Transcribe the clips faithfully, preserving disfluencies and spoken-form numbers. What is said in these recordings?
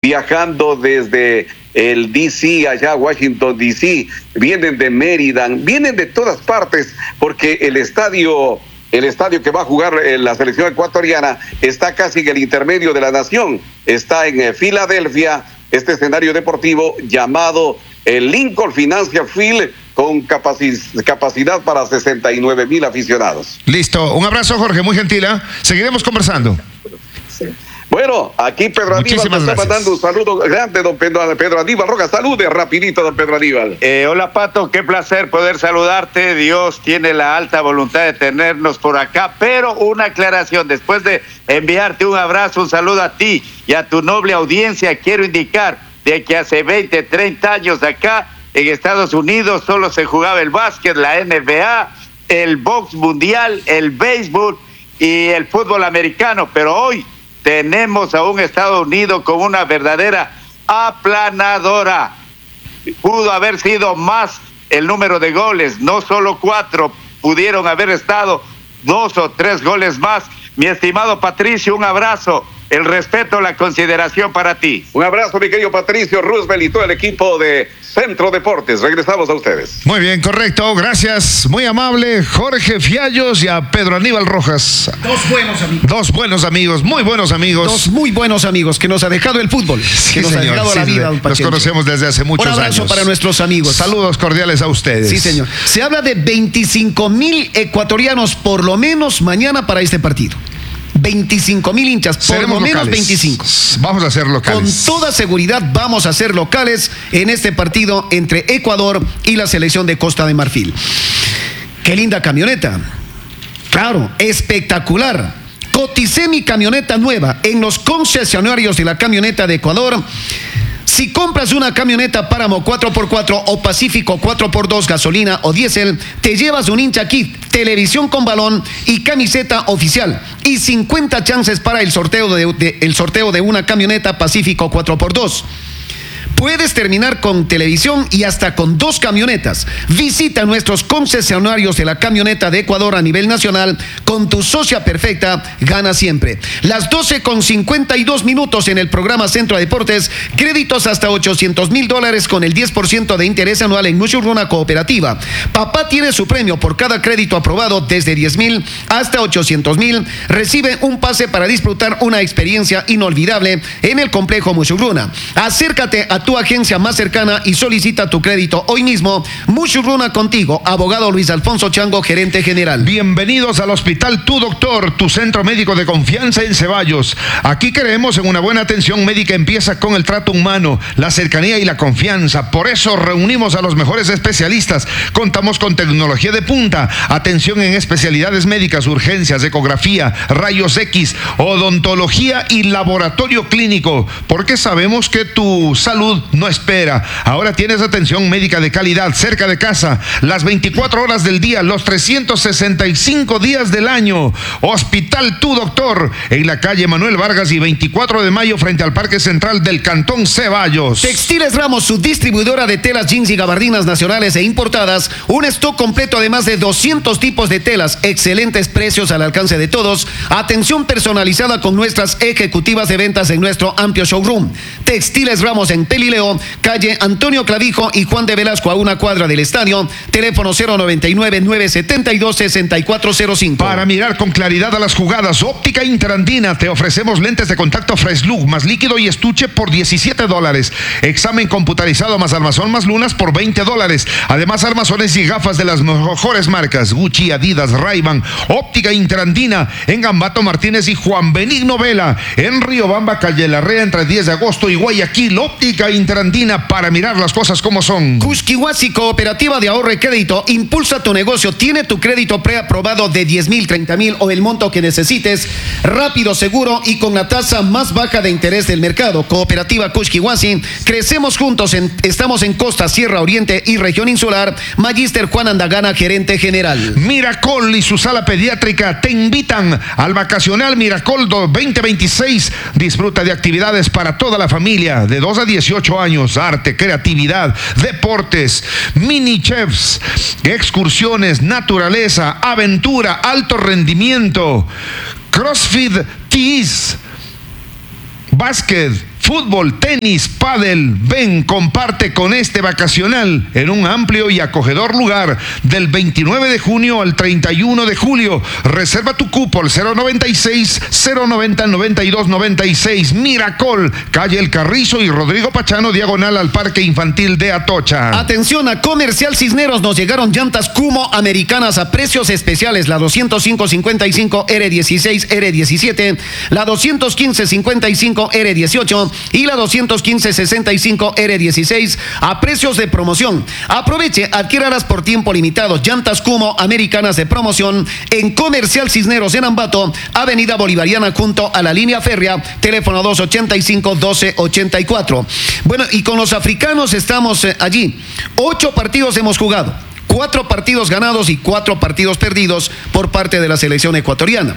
viajando desde el D C, allá Washington D C, vienen de Mérida, vienen de todas partes, porque el estadio, el estadio que va a jugar la selección ecuatoriana está casi en el intermedio de la nación, está en eh, Filadelfia, este escenario deportivo llamado el Lincoln Financial Field, con capaci- capacidad para sesenta y nueve mil aficionados. Listo, un abrazo, Jorge, muy gentil, ¿eh? Seguiremos conversando. Sí. Bueno, aquí Pedro Aníbal me está mandando un saludo grande, don Pedro, Pedro Aníbal Rojas. Salude rapidito, don Pedro Aníbal. Eh, hola, Pato, qué placer poder saludarte. Dios tiene la alta voluntad de tenernos por acá, pero una aclaración, después de enviarte un abrazo, un saludo a ti y a tu noble audiencia, quiero indicar de que hace veinte, treinta años acá, en Estados Unidos, solo se jugaba el básquet, la N B A, el box mundial, el béisbol y el fútbol americano, pero hoy tenemos a un Estados Unidos con una verdadera aplanadora. Pudo haber sido más el número de goles, no solo cuatro, pudieron haber estado dos o tres goles más. Mi estimado Patricio, un abrazo, el respeto, la consideración para ti. Un abrazo, mi querido Patricio Roosevelt y todo el equipo de Centro Deportes. Regresamos a ustedes. Muy bien, correcto. Gracias. Muy amable, Jorge Fiallos y a Pedro Aníbal Rojas. Dos buenos amigos. Dos buenos amigos, muy buenos amigos. Dos muy buenos amigos que nos ha dejado el fútbol. Sí, que nos señor, ha dejado sí, la vida, don Nos Pachencho. conocemos desde hace muchos años. Un abrazo años. para nuestros amigos. Saludos cordiales a ustedes. Sí, señor. Se habla de veinticinco mil ecuatorianos por lo menos mañana para este partido. veinticinco mil hinchas, por Seremos lo menos locales. veinticinco. Vamos a ser locales. Con toda seguridad vamos a ser locales en este partido entre Ecuador y la selección de Costa de Marfil. Qué linda camioneta. Claro, espectacular. Coticé mi camioneta nueva en los concesionarios de la camioneta de Ecuador. Si compras una camioneta Páramo cuatro por cuatro o Pacífico cuatro por dos gasolina o diésel, te llevas un hincha kit, televisión con balón y camiseta oficial y cincuenta chances para el sorteo de, de, el sorteo de una camioneta Pacífico cuatro por dos. Puedes terminar con televisión y hasta con dos camionetas. Visita nuestros concesionarios de la camioneta de Ecuador a nivel nacional. Con tu socia perfecta, gana siempre. Las doce con cincuenta y dos minutos en el programa Centro Deportes. Créditos hasta ochocientos mil dólares con el diez por ciento de interés anual en Mushurruna Cooperativa. Papá tiene su premio por cada crédito aprobado desde diez mil hasta ochocientos mil. Recibe un pase para disfrutar una experiencia inolvidable en el complejo Mushurruna. Acércate a tu agencia más cercana y solicita tu crédito hoy mismo. Mushurruna contigo, abogado Luis Alfonso Chango, gerente general. Bienvenidos al Hospital Tu Doctor, tu centro médico de confianza en Ceballos. Aquí creemos en una buena atención médica. Empieza con el trato humano, la cercanía y la confianza. Por eso reunimos a los mejores especialistas. Contamos con tecnología de punta, atención en especialidades médicas, urgencias, ecografía, rayos X, odontología y laboratorio clínico. Porque sabemos que tu salud no espera. Ahora tienes atención médica de calidad cerca de casa, las veinticuatro horas del día, los trescientos sesenta y cinco días del año. Hospital Tu Doctor, en la calle Manuel Vargas y veinticuatro de mayo frente al Parque Central del Cantón Ceballos. Textiles Ramos, su distribuidora de telas, jeans y gabardinas nacionales e importadas. Un stock completo de más de doscientos tipos de telas, excelentes precios al alcance de todos. Atención personalizada con nuestras ejecutivas de ventas en nuestro amplio showroom. Textiles Ramos en Pelileo, calle Antonio Clavijo y Juan de Velasco, a una cuadra del estadio. Teléfono cero noventa y nueve, nueve setenta y dos, sesenta y cuatro cero cinco. Para mirar con claridad a las jugadas, Óptica Interandina, te ofrecemos lentes de contacto Fresh Look más líquido y estuche por diecisiete dólares. Examen computarizado más armazón más lunas por veinte dólares. Además, armazones y gafas de las mejores marcas: Gucci, Adidas, Ray-Ban. Óptica Interandina en Gambato Martínez y Juan Benigno Vela. En Riobamba, calle Larrea, entre diez de agosto y Guayaquil. Óptica Interandina, para mirar las cosas como son. Kushkiwasi, cooperativa de ahorro y crédito. Impulsa tu negocio. Tiene tu crédito preaprobado de diez mil, treinta mil o el monto que necesites. Rápido, seguro y con la tasa más baja de interés del mercado. Cooperativa Kushkiwasi. Crecemos juntos. En, estamos en Costa, Sierra Oriente y Región Insular. Magíster Juan Andagana, gerente general. Miracol y su sala pediátrica te invitan al Vacacional Miracol veinte veintiséis. Disfruta de actividades para toda la familia de dos a dieciocho años, arte, creatividad, deportes, mini chefs, excursiones, naturaleza, aventura, alto rendimiento, CrossFit, tees, básquet, fútbol, tenis, pádel. Ven, comparte con este vacacional en un amplio y acogedor lugar del veintinueve de junio al treinta y uno de julio. Reserva tu cupo al cero noventa y seis, cero noventa, noventa y dos noventa y seis. Miracol, calle El Carrizo y Rodrigo Pachano, diagonal al Parque Infantil de Atocha. Atención a Comercial Cisneros, nos llegaron llantas Kumo americanas a precios especiales, la doscientos cinco cincuenta y cinco R dieciséis R diecisiete, la doscientos quince cincuenta y cinco R dieciocho y la doscientos quince sesenta y cinco R dieciséis a precios de promoción. Aproveche, adquiéralas por tiempo limitado. Llantas Kumo americanas de promoción en Comercial Cisneros en Ambato, Avenida Bolivariana junto a la línea férrea, teléfono dos ochenta y cinco, doce ochenta y cuatro. Bueno, y con los africanos estamos eh, allí. Ocho partidos hemos jugado. Cuatro partidos ganados y cuatro partidos perdidos por parte de la selección ecuatoriana.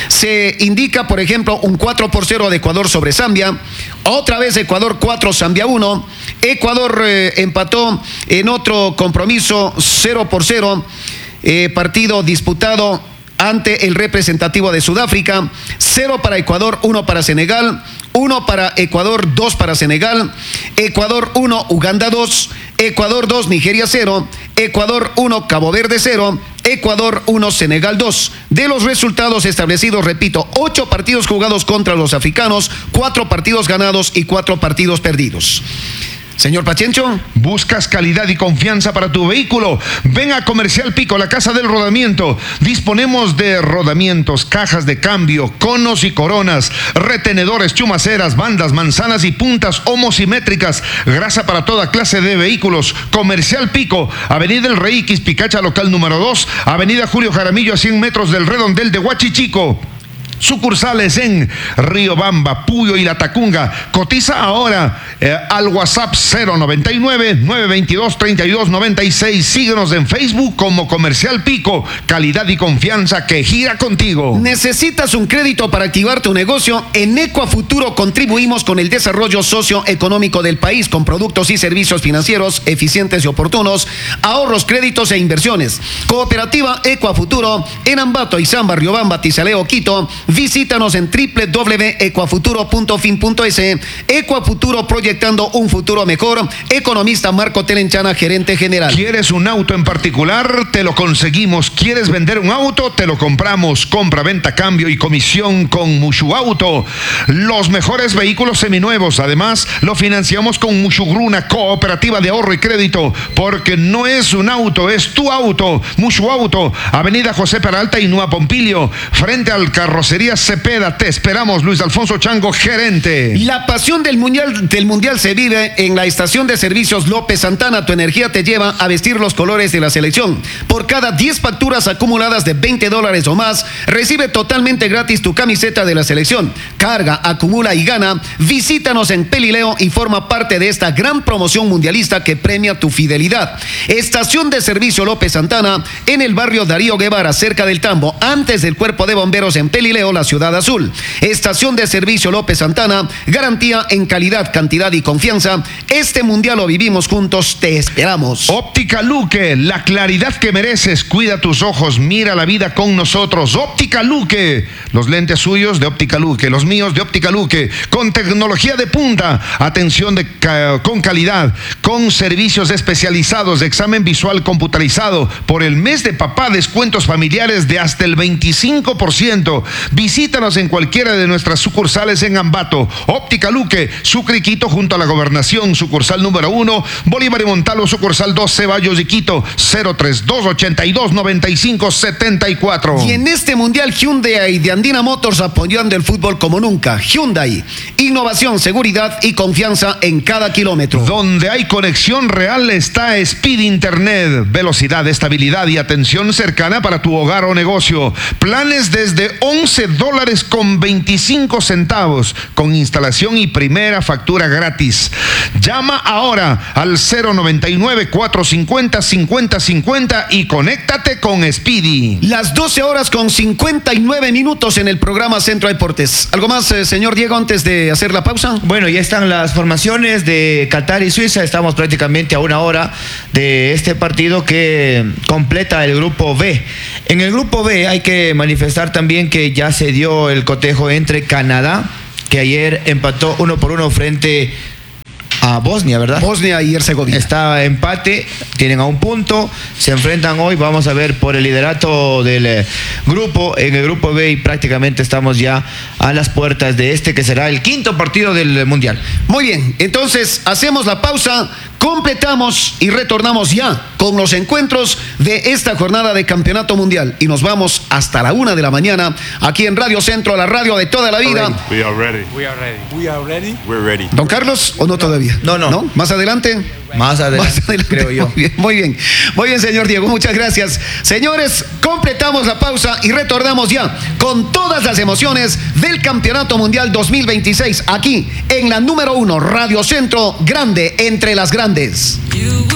Se indica, por ejemplo, un cuatro por cero de Ecuador sobre Zambia. Otra vez Ecuador cuatro, Zambia uno. Ecuador eh, empató en otro compromiso cero por cero. Eh, partido disputado ante el representativo de Sudáfrica. Cero para Ecuador, uno para Senegal. Uno para Ecuador, dos para Senegal. Ecuador uno, Uganda dos. Ecuador dos, Nigeria cero. Ecuador uno, Cabo Verde cero. Ecuador uno, Senegal dos. De los resultados establecidos, repito, ocho partidos jugados contra los africanos, cuatro partidos ganados y cuatro partidos perdidos. Señor Pachencho. ¿Buscas calidad y confianza para tu vehículo? Ven a Comercial Pico, la casa del rodamiento. Disponemos de rodamientos, cajas de cambio, conos y coronas, retenedores, chumaceras, bandas, manzanas y puntas homosimétricas, grasa para toda clase de vehículos. Comercial Pico, Avenida El Rey, Quispicacha, local número dos, Avenida Julio Jaramillo, a cien metros del redondel de Huachichico. Sucursales en Riobamba, Puyo y La Tacunga. Cotiza ahora eh, al WhatsApp cero noventa y nueve, nueve veintidós, treinta y dos noventa y seis. Síguenos en Facebook como Comercial Pico. Calidad y confianza que gira contigo. ¿Necesitas un crédito para activar tu negocio? En Ecuafuturo contribuimos con el desarrollo socioeconómico del país con productos y servicios financieros eficientes y oportunos, ahorros, créditos e inversiones. Cooperativa Ecuafuturo en Ambato, Izamba, Riobamba, Tizaleo, Quito. Visítanos en doble u doble u doble u punto ecuafuturo punto fin punto es. Ecuafuturo, proyectando un futuro mejor. Economista Marco Telenchana, gerente general. ¿Quieres un auto en particular? Te lo conseguimos. ¿Quieres vender un auto? Te lo compramos. Compra, venta, cambio y comisión con Mushu Auto. Los mejores vehículos seminuevos. Además, lo financiamos con Mushu Gru, una cooperativa de ahorro y crédito. Porque no es un auto, es tu auto. Mushu Auto, Avenida José Peralta y Nua Pompilio, frente al carrocería Cepeda. Te esperamos, Luis Alfonso Chango, gerente. La pasión del mundial, del mundial se vive en la estación de servicios López Santana. Tu energía te lleva a vestir los colores de la selección. Por cada diez facturas acumuladas de veinte dólares o más, recibe totalmente gratis tu camiseta de la selección. Carga, acumula y gana. Visítanos en Pelileo y forma parte de esta gran promoción mundialista que premia tu fidelidad. Estación de servicio López Santana en el barrio Darío Guevara, cerca del Tambo, antes del Cuerpo de Bomberos en Pelileo, la ciudad azul. Estación de servicio López Santana, garantía en calidad, cantidad y confianza. Este mundial lo vivimos juntos, te esperamos. Óptica Luque, la claridad que mereces. Cuida tus ojos, mira la vida con nosotros. Óptica Luque, los lentes suyos de Óptica Luque, los míos de Óptica Luque, con tecnología de punta, atención de, con calidad, con servicios especializados de examen visual computarizado. Por el mes de papá, descuentos familiares de hasta el veinticinco por ciento. Visítanos en cualquiera de nuestras sucursales en Ambato. Óptica Luque, Sucriquito junto a la Gobernación, sucursal número uno, Bolívar y Montalvo, sucursal dos, Ceballos y Quito, cero tres dos, ochenta y dos, noventa y cinco, setenta y cuatro. Y en este mundial Hyundai de Andina Motors apoyando el fútbol como nunca. Hyundai, innovación, seguridad y confianza en cada kilómetro. Donde hay conexión real está Speed Internet, velocidad, estabilidad y atención cercana para tu hogar o negocio. Planes desde once dólares con veinticinco centavos, con instalación y primera factura gratis. Llama ahora al cero noventa y nueve, cuatrocientos cincuenta, cincuenta cincuenta y conéctate con Speedy. Las doce horas con cincuenta y nueve minutos en el programa Centro Deportes. ¿Algo más, eh, señor Diego, antes de hacer la pausa? Bueno, ya están las formaciones de Qatar y Suiza. Estamos prácticamente a una hora de este partido que completa el grupo B. En el grupo B hay que manifestar también que ya se dio el cotejo entre Canadá que ayer empató uno por uno frente a Bosnia, ¿verdad? Bosnia y Herzegovina. Está empate, tienen a un punto, se enfrentan hoy, vamos a ver por el liderato del eh, grupo, en el grupo B, y prácticamente estamos ya a las puertas de este que será el quinto partido del Mundial. Muy bien, entonces hacemos la pausa, completamos y retornamos ya con los encuentros de esta jornada de Campeonato Mundial y nos vamos hasta la una de la mañana aquí en Radio Centro, la radio de toda la vida. We are ready. We are ready. We are ready. We're ready. Don Carlos, ¿o no todavía? No, no. ¿No? ¿Más adelante? Más adelante, Más adelante, creo yo. Muy bien, muy bien. Muy bien, señor Diego, muchas gracias. Señores, completamos la pausa y retornamos ya con todas las emociones del Campeonato Mundial dos mil veintiséis aquí en la número uno, Radio Centro, grande entre las grandes.